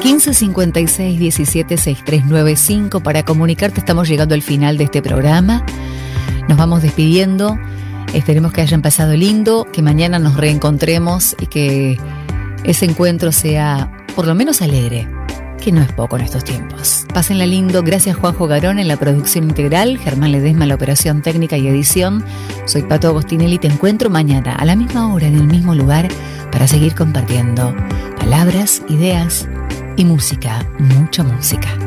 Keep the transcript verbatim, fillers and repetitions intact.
quince cincuenta y seis diecisiete sesenta y tres noventa y cinco para comunicarte. Estamos llegando al final de este programa. Nos vamos despidiendo. Esperemos que hayan pasado lindo, que mañana nos reencontremos y que ese encuentro sea por lo menos alegre, que no es poco en estos tiempos. Pásenla lindo. Gracias Juanjo Garón en la producción integral, Germán Ledesma en la operación técnica y edición. Soy Pato Agostinelli. Te encuentro mañana a la misma hora en el mismo lugar para seguir compartiendo palabras, ideas y música, mucha música.